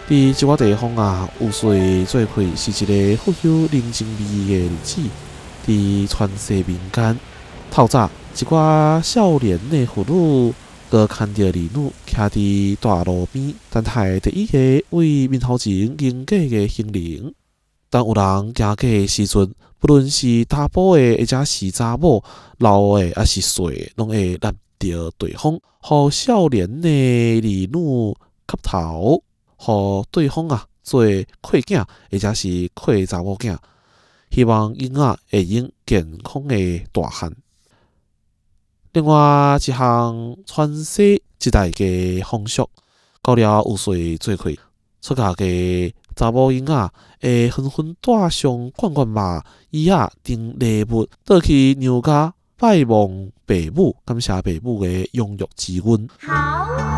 伫即个地方啊，有水做开是一个富有人情味的日子。伫传世民间，透早一寡少年的妇女，搁看到儿女徛伫大路边，等待第一个为面头前迎嫁的新人。当有人行过的时阵，不论是查甫的或者是查某，老的还是细的，拢会揽着对方，互少年的儿女磕头，互对方做契囝或者是契查某囝，希望囡仔会用健康的大汉。另外一项传世一代的风俗，到了有岁做开，出嫁的查某囡仔会纷纷带上罐罐肉、椅仔、订礼物，倒去娘家拜望爸母，感谢爸母的养育之恩。